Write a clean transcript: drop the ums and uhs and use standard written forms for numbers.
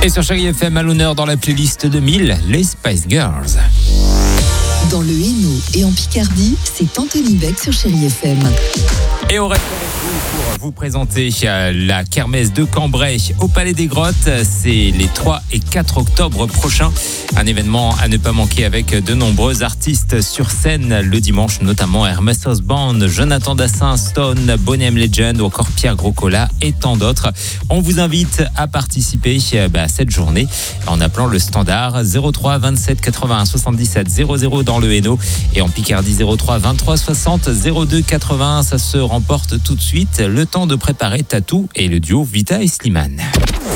Et sur Chérie FM, à l'honneur dans la playlist 2000, les Spice Girls. Dans le Hainaut et en Picardie, c'est Anthony Beck sur Chérie FM. Et on reste avec vous pour vous présenter la kermesse de Cambrai au Palais des Grottes. C'est les 3 et 4 octobre prochains. Un événement à ne pas manquer avec de nombreux artistes sur scène le dimanche, notamment Hermès House Band, Jonathan Dassin, Stone, Boney M. Legend ou encore Pierre Groscola et tant d'autres. On vous invite à participer à cette journée en appelant le standard 03 27 81 77 00 dans le Hainaut et en Picardie 03 23 60 02 80. Ça se remporte tout de suite. Le temps de préparer Tatou et le duo Vita et Slimane.